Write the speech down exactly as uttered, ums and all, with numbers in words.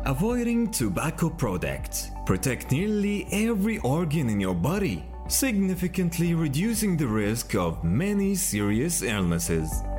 Avoiding tobacco products protect nearly every organ in your body, significantly reducing the risk of many serious illnesses.